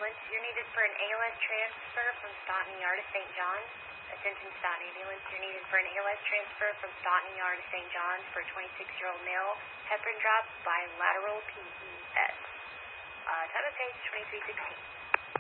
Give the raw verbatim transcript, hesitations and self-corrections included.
ambulance. You're needed for an A L S transfer from Staunton Yard to Saint John's. Attention Staunton ambulance. You're needed for an A L S transfer from Staunton Yard to Saint John's for a twenty-six-year-old male. Heparin drops bilateral P E S. Uh, time of page twenty-three sixteen.